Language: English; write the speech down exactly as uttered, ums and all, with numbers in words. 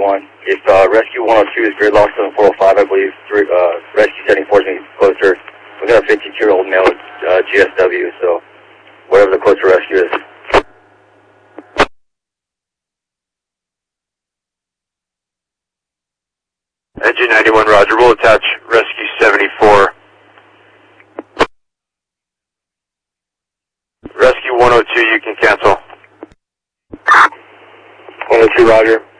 one. If uh, Rescue one oh two is grid locked on four oh five, I believe, three, uh, Rescue seventy-four is closer. We got a fifty-two-year-old male uh, G S W, so whatever the closer rescue is. Engine ninety-one, roger. We'll attach Rescue seventy-four. Rescue one oh two, you can cancel. one oh two, roger.